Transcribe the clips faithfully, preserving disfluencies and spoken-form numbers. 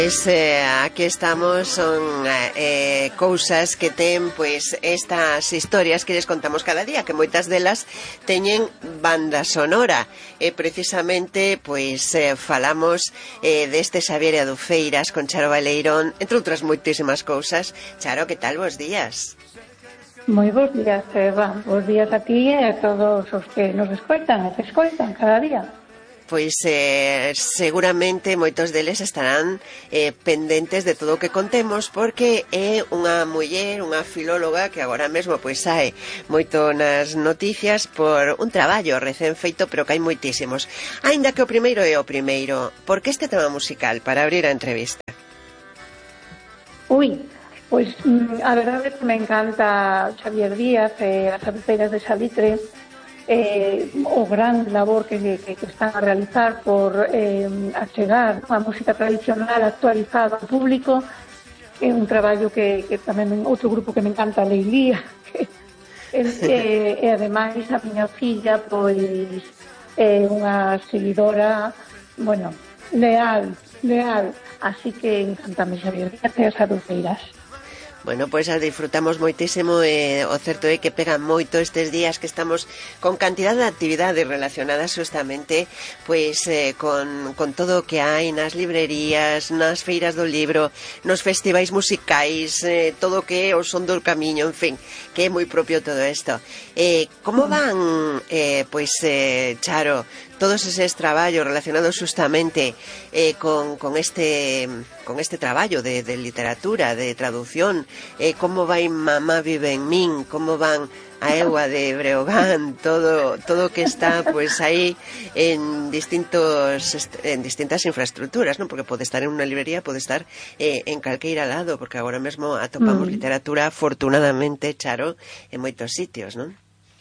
Pois eh, aquí estamos, son eh, cousas que ten pois estas historias que lles contamos cada día, que moitas delas teñen banda sonora e precisamente pois eh, falamos eh, deste Xavier Adufeiras con Charo Baleirón, entre outras moitísimas cousas. Charo, que tal, bos días? Moi bons días, Eva. Bos días a ti e a todos os que nos escoitan e te escoitan cada día. Pois eh, seguramente moitos deles estarán eh, pendentes de todo o que contemos, porque é unha muller, unha filóloga que agora mesmo pois sae moito nas noticias por un traballo recén feito, pero que hai moitísimos. Aínda que o primeiro é o primeiro, por que este tema musical para abrir a entrevista? Ui, pois a verdade é que me encanta Xavier Díaz e as Adufeiras de Salitre, eh, o gran labor que, que, que están a realizar por eh, achegar a música tradicional actualizada ao público. É un traballo que, que tamén outro grupo que me encanta, Leilía, que, e, e ademais a miña filla pois é unha seguidora, bueno, leal, leal, así que encantame Xavier Díaz e as Adufeiras. Bueno, pois pues, disfrutamos moitísimo e eh, o certo é que pegan moito estes días que estamos con cantidad de actividades relacionadas justamente pois eh, con, con todo o que hai nas librerías, nas feiras do libro, nos festivais musicais, eh, todo o que é o son do camiño, en fin, que é moi propio todo isto. Eh, como van, eh, pois, eh, Charo, todos eses traballos relacionados justamente eh, con, con este con este traballo de, de literatura, de traducción, eh, como vai Mamá vive en min, como van a Eua de Breogán, todo todo que está pues aí en distintos en distintas infraestructuras, ¿no? Porque pode estar en unha librería, pode estar eh, en calqueira lado, porque agora mesmo atopamos mm. literatura, afortunadamente, Charo, en moitos sitios, ¿non?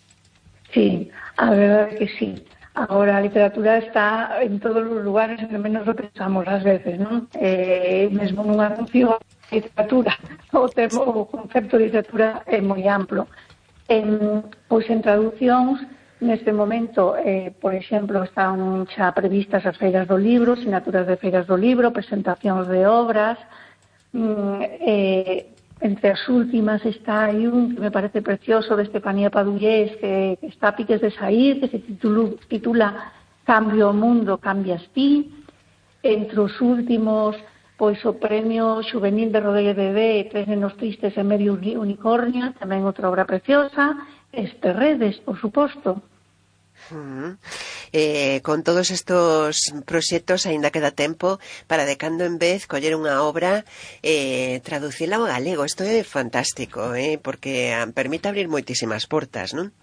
Sí, a verdade que sí. Agora a literatura está en todos os lugares, en menos lo pensamos ás veces, non? Eh, mesmo nun anuncio de literatura, o, termo, o concepto de literatura é moi amplo. En, pois en traducións, neste momento, eh, por exemplo, están xa previstas as feiras do libro, sinaturas de feiras do libro, presentacións de obras, mm, eh, entre as últimas está aí un que me parece precioso de Estefanía Padullés, que, que está a piques de saír, que se titula, titula Cambio o mundo, cambias ti. Entre os últimos, pois o premio Xuvenil de Rodríguez Bebé, Tres nenos tristes e medio unicornio, tamén outra obra preciosa. Este Redes, por suposto. Uh-huh. Eh, con todos estos proxectos aínda queda tempo para de cando en vez coller unha obra eh, traducila ao galego. Isto é fantástico, eh, porque permite abrir moitísimas portas, non?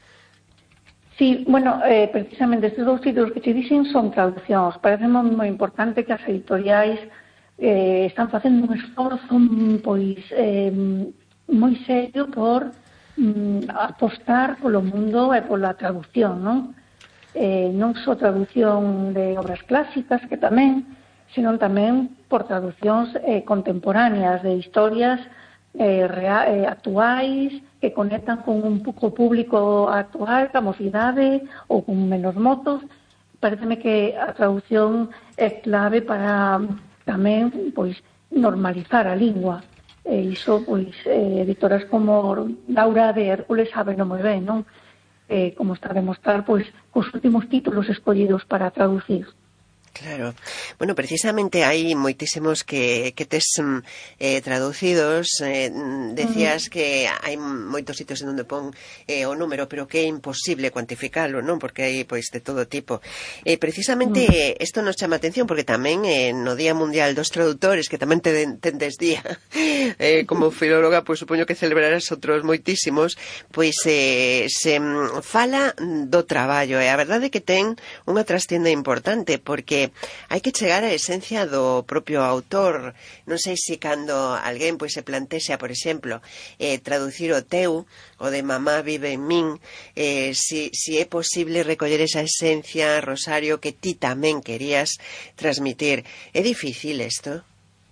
Sí, bueno, eh, precisamente estes dous títulos que te dixen son traduccións. Parece moi importante que as editoriais eh, están facendo un esforzo pois eh, moi serio por mm, apostar polo mundo e pola traducción, non? Eh, non só traducción de obras clásicas, que tamén, senón tamén por traducións eh, contemporáneas de historias eh, rea, eh, actuais que conectan con un pouco público actual, ca mocidade ou con menos motos. Pareceme que a traducción é clave para tamén pois normalizar a lingua. E iso, pois, eh, editoras como Laura de Hércules saben moi ben, non? Eh, como está a demostrar, pois, cos últimos títulos escollidos para traducir. Claro. Bueno, precisamente hai moitísimos que, que tes eh, traducidos. Eh, decías uh-huh. que hai moitos sitios en onde pon eh, o número, pero que é imposible cuantificalo, non? Porque hai pois de todo tipo. Eh, precisamente uh-huh. isto nos chama atención, porque tamén eh, no Día Mundial dos Traductores, que tamén te tendes día, eh, como filóloga, pois supoño que celebrarás outros moitísimos, pois eh, se fala do traballo, e a verdade é que ten unha trastienda importante, porque hai que chegar á esencia do propio autor. Non sei se cando alguén pois se plantexa, por exemplo, eh, traducir o teu, o de Mamá vive en min, eh, si, si é posible recoller esa esencia, Rosario, que ti tamén querías transmitir. É difícil isto?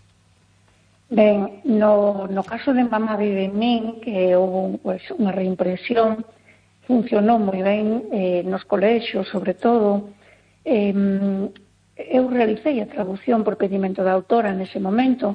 Ben, no, no caso de Mamá vive en min, que houve pues, unha reimpresión, funcionou moi ben eh, nos colexios, sobre todo. Eh, eu realicei a traducción por pedimento da autora nese momento.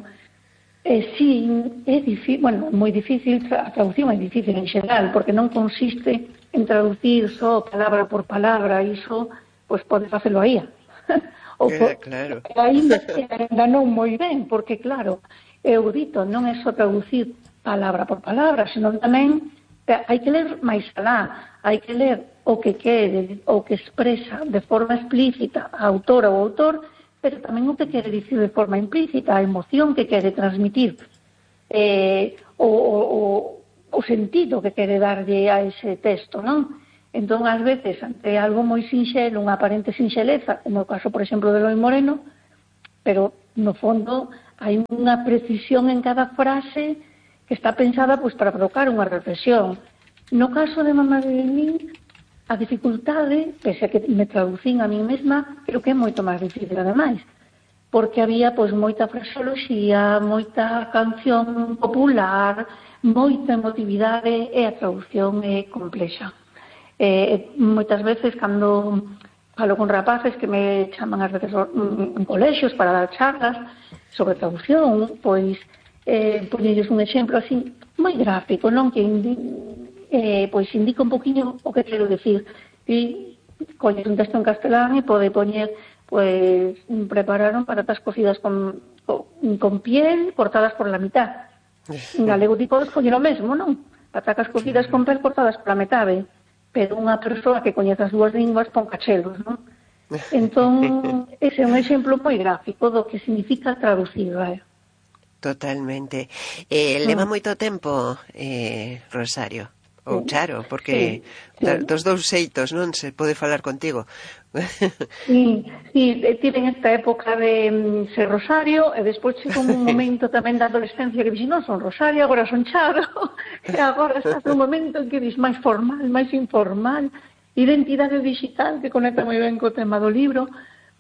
E si, é difícil, bueno, moi difícil, a traducción é difícil en xeral, porque non consiste en traducir só palabra por palabra, iso, pois pode facelo aí. Ou por, claro. Ainda, ainda non moi ben, porque claro, eu dito, non é só traducir palabra por palabra, senón tamén hai que ler máis alá, hai que ler o que quere, o que expresa de forma explícita a autora ou autor, pero tamén o que quere dicir de forma implícita, a emoción que quere transmitir, eh, o, o, o sentido que quere darlle a ese texto, non? Entón, ás veces, ante algo moi sinxelo, unha aparente sinxeleza, como o caso, por exemplo, de Eloi Moreno, pero, no fondo, hai unha precisión en cada frase que está pensada pois, para provocar unha reflexión. No caso de Mamá de Mí, a dificultade, pese a que me traducín a mí mesma, creo que é moito máis difícil, ademais, porque había pois, moita fraseoloxía, moita canción popular, moita emotividade, e a traducción é complexa. Eh, moitas veces, cando falo con rapaces que me chaman ás veces en colexios para dar charlas sobre traducción, pois eh, poñelles un exemplo así moi gráfico, non? Que indi, eh, pois indica un poquinho o que quero decir. E coñes un texto en castelán e pode poñer, pois, prepararon patatas cocidas con, con, con piel cortadas por la mitad. En galego ti podes coñer o mesmo, non? Patatas cocidas con piel cortadas por la metade. Pero unha persoa que coñece as dúas linguas pon cachelos, non? Entón, ese é un exemplo moi gráfico do que significa traducir, vai. Totalmente. Eh, leva moito tempo, eh, Rosario, ou Charo, porque sí, sí. dos dous xeitos, non? Se pode falar contigo. Sí, sí, tive en esta época de um, ser Rosario, e despois chegou un momento tamén da adolescencia que dixen, non son Rosario, agora son Charo, e agora estás nun momento en que dixen máis formal, máis informal, identidade digital, que conecta moi ben co tema do libro.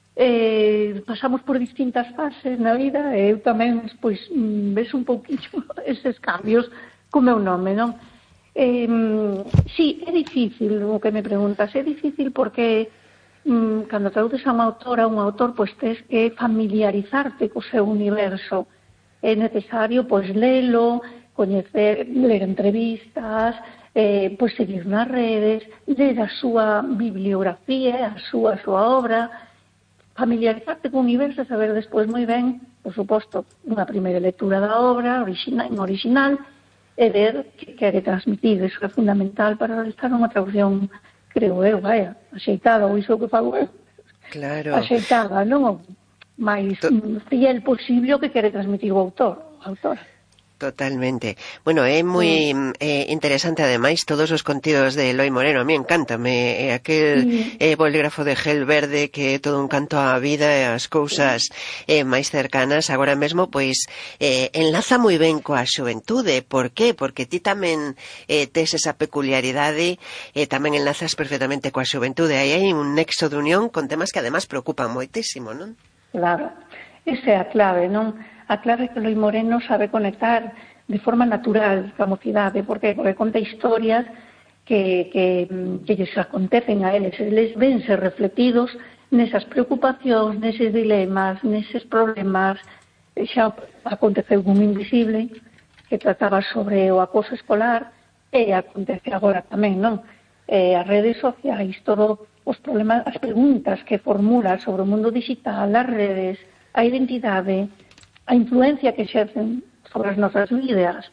Eh, pasamos por distintas fases na vida e eu tamén, pois, ves un pouquinho eses cambios co meu nome, non? Eh, sí, é difícil o que me preguntas, é difícil porque mm, cando traduces a unha autora, un autor, pois tes que familiarizarte co seu universo. É necesario, pois, lelo, coñecer, ler entrevistas, eh, pois seguir nas redes, ler a súa bibliografía, a súa, a súa obra, familiarizarte co universo e saber despois moi ben, por suposto, unha primeira lectura da obra original, en original, e ver que quere transmitir. Iso é fundamental para realizar unha traducción, creo eu, vaya, axeitada, ou iso que fago eu. Claro. Axeitada, non? Mais to... fiel posible o que quere transmitir o autor, o autor. Totalmente. Bueno, é moi sí. eh, interesante ademais todos os contidos de Eloi Moreno. A mí encántame eh, aquel sí. eh, bolígrafo de gel verde que é todo un canto á vida e as cousas eh, máis cercanas. Agora mesmo, pois, eh, enlaza moi ben coa xuventude. Por qué? Porque ti tamén eh, tes esa peculiaridade e eh, tamén enlazas perfectamente coa xuventude. Aí hai un nexo de unión con temas que además preocupan moitísimo, non? Claro. Esa é a clave, non? A clave é que Eloi Moreno sabe conectar de forma natural coa mocidade, porque, porque conta historias que, que, que lles acontecen a eles, eles vense refletidos nesas preocupacións, neses dilemas, neses problemas. Xa aconteceu un Invisible, que trataba sobre o acoso escolar, e acontece agora tamén, non? Eh, as redes sociais, todos os problemas, as preguntas que formula sobre o mundo digital, as redes, a identidade, a influencia que exercen sobre as nosas vidas.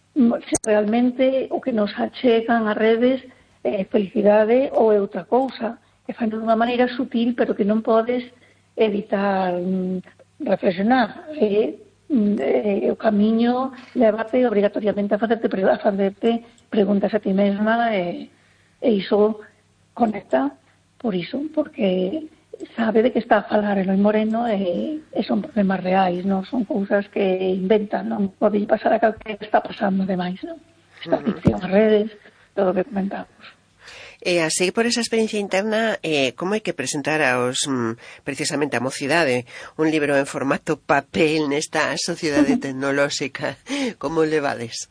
Realmente o que nos achegan as redes é felicidade ou é outra cousa, que fan de unha maneira sutil, pero que non podes evitar reflexionar. E, e, o camiño levate obrigatoriamente a facerte, a facerte preguntas a ti mesma, e, e iso conecta por iso, porque sabe de que está a falar Eloi Moreno e, e son problemas reais, non son cousas que inventan, non pode pasar a calquera que está pasando demais, non? Esta ficción, as redes, todo o que comentamos. E así, por esa experiencia interna, eh, como hai que presentar aos, precisamente a mocidade, un libro en formato papel nesta sociedade tecnolóxica? Como levades?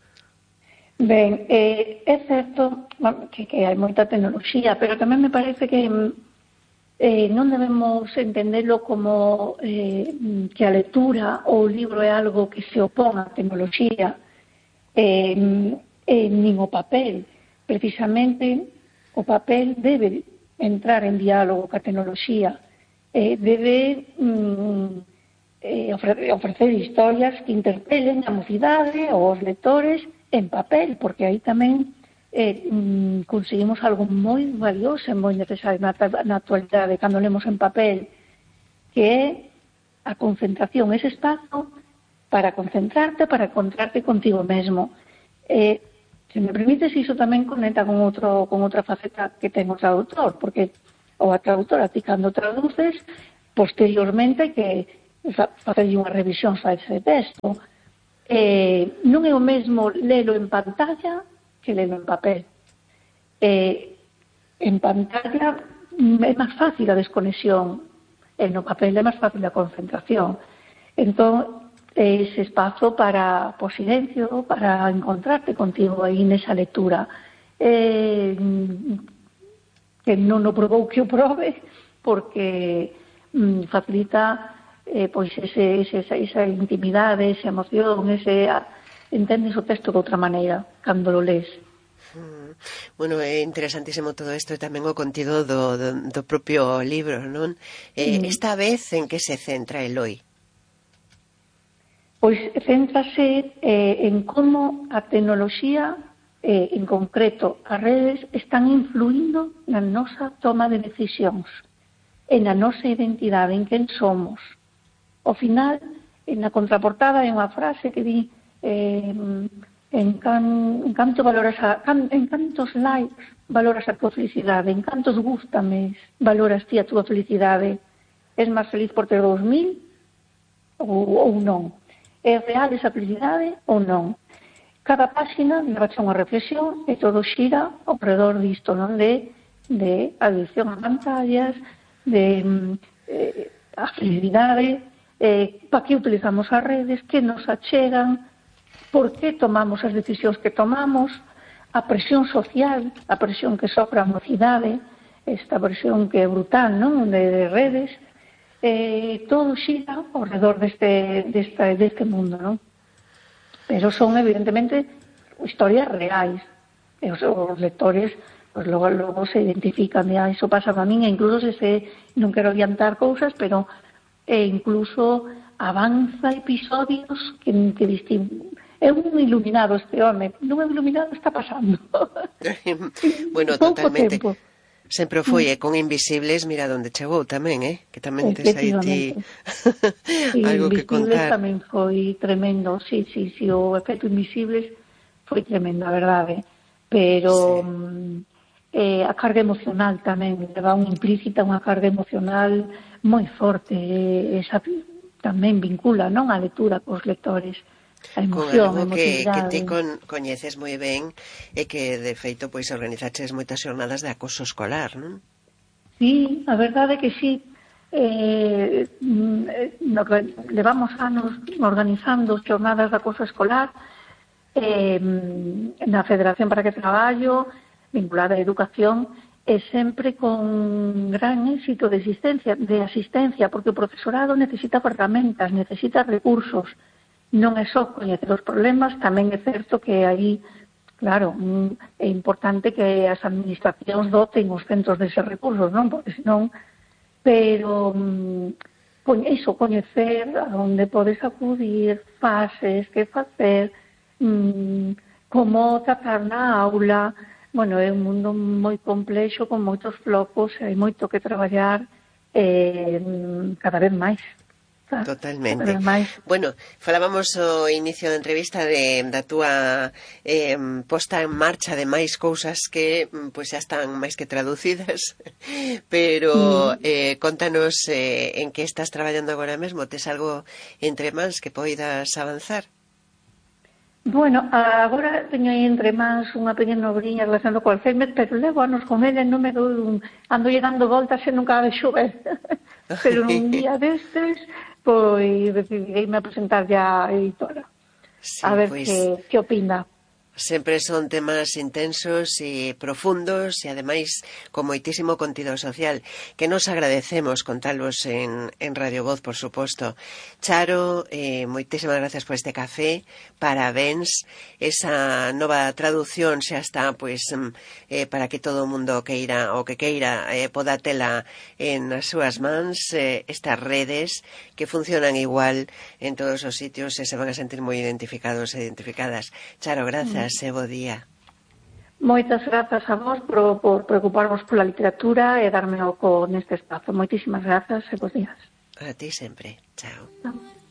Ben, eh, é certo que, que hai moita tecnoloxía, pero tamén me parece que eh, non debemos entendelo como eh, que a lectura ou o libro é algo que se opón á tecnoloxía, eh, eh, nin o papel. Precisamente, o papel debe entrar en diálogo ca tecnoloxía, eh, debe mm, eh, ofrecer historias que interpelen a mocidade ou os lectores en papel, porque aí tamén eh, mm, conseguimos algo moi valioso e moi necesario na, na actualidade cando lemos en papel, que é a concentración, ese espazo para concentrarte, para encontrarte contigo mesmo. Eh, se me permites, iso tamén conecta con outro con outra faceta que ten o traductor, porque o a traductora, ti cando traduces, posteriormente que facer unha revisión a ese texto. Eh, non é o mesmo lelo en pantalla que lelo en papel. Eh, en pantalla é máis fácil a desconexión, e no papel é máis fácil a concentración. Entón, ese espazo para o silencio, para encontrarte contigo aí nesa lectura. Eh, que non o probou que o probe, porque mm, facilita eh, pois ese, ese, esa, esa intimidade, esa emoción, ese, a, entendes o texto de outra maneira cando lo lees. Mm. Bueno, é interesantísimo todo isto e tamén o contido do, do, do propio libro, non? Eh, mm. Esta vez en que se centra Eloi? Pois céntrase eh, en como a tecnoloxía, eh, en concreto as redes, están influindo na nosa toma de decisións, en a nosa identidade, en quen somos. Ao final, na contraportada hai unha frase que di eh, en, can, en canto valoras a, can, en cantos likes valoras a tua felicidade, en cantos gústames valoras ti a tua felicidade. És máis feliz por ter dous mil ou, ou non? É real esa felicidade ou non? Cada páxina leva unha reflexión e todo xira ao redor disto, non? De, de adicción a pantallas, de eh, a felicidade, eh, para que utilizamos as redes, que nos achegan, por que tomamos as decisións que tomamos, a presión social, a presión que sofre a mocidade, esta presión que é brutal, non? De, de redes, eh, todo xira ao redor deste, deste, deste mundo, non? Pero son, evidentemente, historias reais. E os, os lectores, pues, logo, logo se identifican, e iso pasa para min, e incluso se, se non quero adiantar cousas, pero e incluso avanza episodios que, que distinguen. É un iluminado este home, non é iluminado, está pasando. Bueno, totalmente. Tempo. Sempre foi, e con Invisibles, mira onde chegou tamén, eh? Que tamén tes aí ti algo que contar. Invisibles tamén foi tremendo, sí, sí, sí, o efecto Invisibles foi tremendo, a verdade. Pero sí. eh, a carga emocional tamén, leva unha implícita unha carga emocional moi forte, esa tamén vincula, non, a lectura cos lectores. A emoción, con algo que, que ti con, coñeces moi ben e que, de feito, pois organizaches moitas xornadas de acoso escolar, non? Sí, a verdade é que sí. Eh, no que levamos anos organizando xornadas de acoso escolar eh, na Federación para que Traballo, vinculada á educación, e sempre con gran éxito de asistencia, de asistencia, porque o profesorado necesita ferramentas, necesita recursos. Non é só coñecer os problemas, tamén é certo que aí, claro, é importante que as administracións doten os centros deses recursos, non? Porque senón, pero iso, coñecer a onde podes acudir, fases, que facer, como tratar na aula. Bueno, é un mundo moi complexo, con moitos flocos, hai moito que traballar eh, cada vez máis. Totalmente. Bueno, falábamos ao inicio da entrevista de, da túa eh, posta en marcha de máis cousas que pois, xa están máis que traducidas, pero eh, contanos eh, en que estás traballando agora mesmo. Tes algo entre mans que poidas avanzar? Bueno, agora teño aí entre mans unha pequena obriña relacionada co Alzheimer, pero levo anos con ele, non me dou un... ando lle dando voltas e nunca de xover. Pero un día destes, pois decidirei me a presentar ya a editora. Sí, a ver pues, que, que opina. Sempre son temas intensos e profundos e, ademais, con moitísimo contido social que nos agradecemos contalos en, en Radio Voz, por suposto. Charo, eh, moitísimas gracias por este café, parabéns, esa nova traducción xa está, pois, eh, para que todo o mundo queira, o que queira, eh, poda tela en as súas mans, eh, estas redes que funcionan igual en todos os sitios e se van a sentir moi identificados e identificadas. Charo, gracias. E bo día. Moitas grazas a vos por, por preocuparvos pola literatura e darme o co neste espazo. Moitísimas grazas e bons días. A ti sempre. Chao. Chao.